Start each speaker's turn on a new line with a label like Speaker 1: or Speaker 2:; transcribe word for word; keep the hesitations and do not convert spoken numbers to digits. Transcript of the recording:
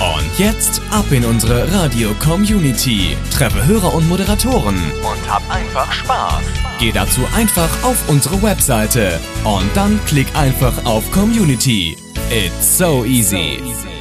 Speaker 1: Und jetzt ab in unsere Radio-Community. Treffe Hörer und Moderatoren und hab einfach Spaß. Geh dazu einfach auf unsere Webseite und dann klick einfach auf Community. It's so easy.